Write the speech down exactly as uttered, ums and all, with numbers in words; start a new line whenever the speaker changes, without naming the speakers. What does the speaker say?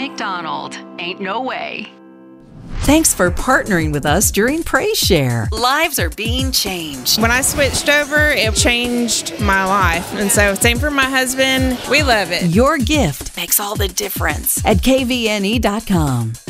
McDonald. Ain't no way.
Thanks for partnering with us during Praise Share.
Lives are being changed.
When I switched over, it changed my life. And so same for my husband. We love it.
Your gift
Makes all the difference.
at K V N E dot com.